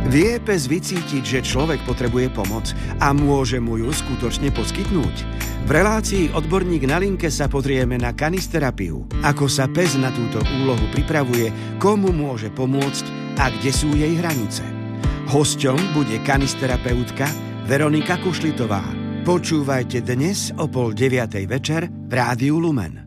Vie pes vycítiť, že človek potrebuje pomoc a môže mu ju skutočne poskytnúť? V relácii Odborník na linke sa pozrieme na kanisterapiu, ako sa pes na túto úlohu pripravuje, komu môže pomôcť a kde sú jej hranice. Hosťom bude kanisterapeutka Veronika Kušlitová. Počúvajte dnes o 8:30 večer v Rádiu Lumen.